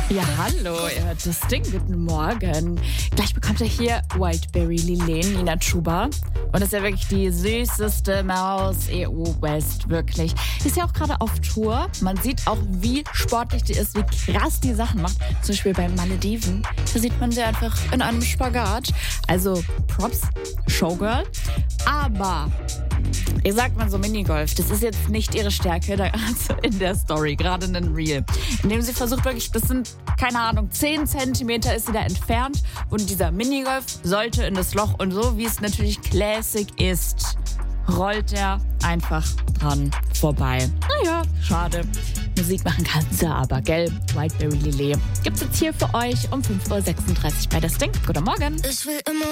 Ja, hallo, ihr hört das Ding. Guten Morgen. Gleich bekommt ihr hier Wildberry Lillet, Nina Chuba. Und das ist ja wirklich die süßeste Maus EU West, wirklich. Die ist ja auch gerade auf Tour. Man sieht auch, wie sportlich die ist, wie krass die Sachen macht. Zum Beispiel bei Malediven. Da sieht man sie einfach in einem Spagat. Also Props, Showgirl. Aber ich sag mal so, Minigolf, das ist jetzt nicht ihre Stärke, da in der Story, gerade in den Reel. Indem sie versucht wirklich, das sind, keine Ahnung, 10 Zentimeter ist sie da entfernt und dieser Minigolf sollte in das Loch und so, wie es natürlich Classic ist, rollt er einfach dran vorbei. Naja, schade. Musik machen kann sie aber, gell? Wildberry Lillet. Gibt's jetzt hier für euch um 5.36 Uhr bei das Ding. Guten Morgen. Ich will immer